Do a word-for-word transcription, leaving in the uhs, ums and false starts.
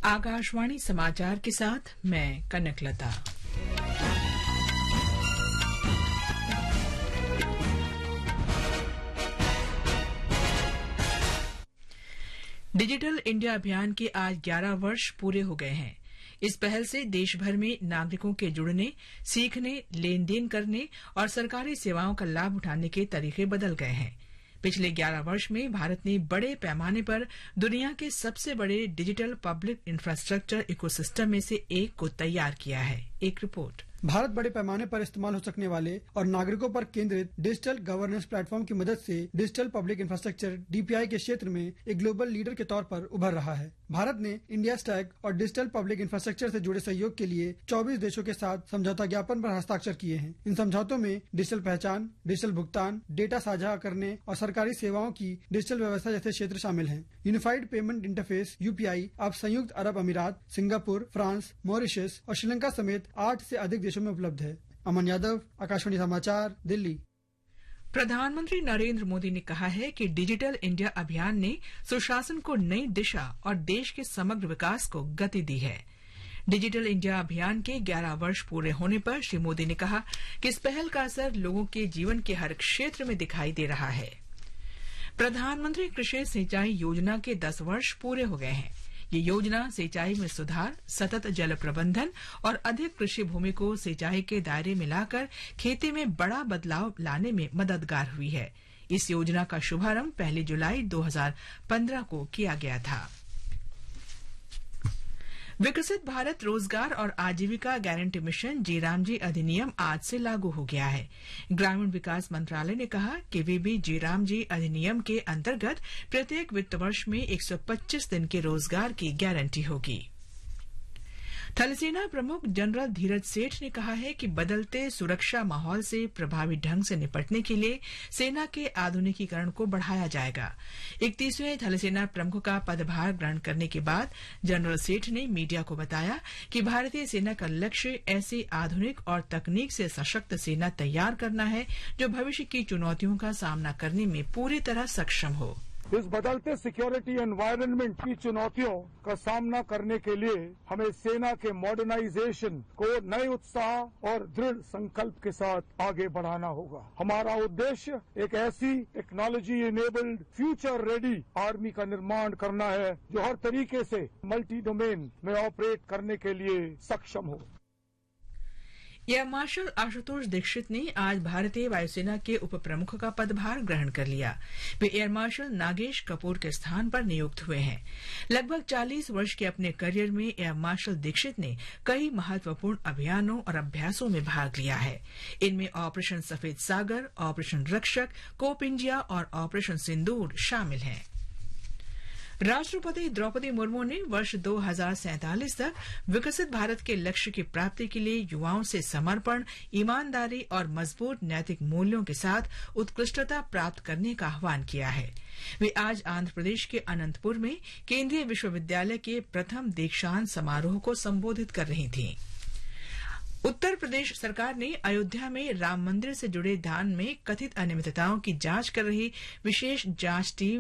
आकाशवाणी समाचार के साथ मैं कनकलता। डिजिटल इंडिया अभियान के आज ग्यारह वर्ष पूरे हो गए हैं। इस पहल से देश भर में नागरिकों के जुड़ने, सीखने, लेन देन करने और सरकारी सेवाओं का लाभ उठाने के तरीके बदल गए हैं। पिछले ग्यारह वर्ष में भारत ने बड़े पैमाने पर दुनिया के सबसे बड़े डिजिटल पब्लिक इंफ्रास्ट्रक्चर इकोसिस्टम में से एक को तैयार किया है। एक रिपोर्ट। भारत बड़े पैमाने पर इस्तेमाल हो सकने वाले और नागरिकों पर केंद्रित डिजिटल गवर्नेंस प्लेटफॉर्म की मदद से डिजिटल पब्लिक इंफ्रास्ट्रक्चर डीपीआई के क्षेत्र में एक ग्लोबल लीडर के तौर पर उभर रहा है। भारत ने इंडिया स्टैक और डिजिटल पब्लिक इंफ्रास्ट्रक्चर से जुड़े सहयोग के लिए चौबीस देशों के साथ समझौता ज्ञापन पर हस्ताक्षर किए हैं। इन समझौतों में डिजिटल पहचान, डिजिटल भुगतान, डेटा साझा करने और सरकारी सेवाओं की डिजिटल व्यवस्था जैसे क्षेत्र शामिल हैं। यूनिफाइड पेमेंट इंटरफेस यूपीआई अब संयुक्त अरब अमीरात, सिंगापुर, फ्रांस, मॉरिशस और श्रीलंका समेत आठ से अधिक देशों में उपलब्ध है। अमन यादव, आकाशवाणी समाचार, दिल्ली। प्रधानमंत्री नरेंद्र मोदी ने कहा है कि डिजिटल इंडिया अभियान ने सुशासन को नई दिशा और देश के समग्र विकास को गति दी है। डिजिटल इंडिया अभियान के ग्यारह वर्ष पूरे होने पर श्री मोदी ने कहा कि इस पहल का असर लोगों के जीवन के हर क्षेत्र में दिखाई दे रहा है। प्रधानमंत्री कृषि सिंचाई योजना के दस वर्ष पूरे हो गए हैं। ये योजना सिंचाई में सुधार, सतत जल प्रबंधन और अधिक कृषि भूमि को सिंचाई के दायरे में लाकर खेती में बड़ा बदलाव लाने में मददगार हुई है। इस योजना का शुभारंभ पहली जुलाई दो हज़ार पंद्रह को किया गया था। विकसित भारत रोजगार और आजीविका गारंटी मिशन जीरामजी अधिनियम आज से लागू हो गया है। ग्रामीण विकास मंत्रालय ने कहा कि वीबी जीरामजी अधिनियम के अंतर्गत प्रत्येक वित्त वर्ष में एक सौ पच्चीस दिन के रोजगार की गारंटी होगी। थलसेना प्रमुख जनरल धीरज सेठ ने कहा है कि बदलते सुरक्षा माहौल से प्रभावी ढंग से निपटने के लिए सेना के आधुनिकीकरण को बढ़ाया जाएगा। इकतीसवें थलसेना प्रमुख का पदभार ग्रहण करने के बाद जनरल सेठ ने मीडिया को बताया कि भारतीय सेना का लक्ष्य ऐसी आधुनिक और तकनीक से सशक्त सेना तैयार करना है जो भविष्य की चुनौतियों का सामना करने में पूरी तरह सक्षम हो। इस बदलते सिक्योरिटी एनवायरनमेंट की चुनौतियों का सामना करने के लिए हमें सेना के मॉडर्नाइजेशन को नए उत्साह और दृढ़ संकल्प के साथ आगे बढ़ाना होगा। हमारा उद्देश्य एक ऐसी technology enabled future ready army का निर्माण करना है जो हर तरीके से मल्टी डोमेन में ऑपरेट करने के लिए सक्षम हो। एयर मार्शल आशुतोष दीक्षित ने आज भारतीय वायुसेना के उप प्रमुख का पदभार ग्रहण कर लिया। वे एयर मार्शल नागेश कपूर के स्थान पर नियुक्त हुए हैं। लगभग चालीस वर्ष के अपने करियर में एयर मार्शल दीक्षित ने कई महत्वपूर्ण अभियानों और अभ्यासों में भाग लिया है। इनमें ऑपरेशन सफेद सागर, ऑपरेशन रक्षक, कोप इंडिया और ऑपरेशन सिंदूर शामिल हैं। राष्ट्रपति द्रौपदी मुर्मू ने वर्ष दो हज़ार सैंतालीस तक विकसित भारत के लक्ष्य की प्राप्ति के लिए युवाओं से समर्पण, ईमानदारी और मजबूत नैतिक मूल्यों के साथ उत्कृष्टता प्राप्त करने का आह्वान किया है। वे आज आंध्र प्रदेश के अनंतपुर में केंद्रीय विश्वविद्यालय के प्रथम दीक्षांत समारोह को संबोधित कर रही थीं। उत्तर प्रदेश सरकार ने अयोध्या में राम मंदिर से जुड़े दान में कथित अनियमितताओं की जांच कर रही विशेष जांच टीम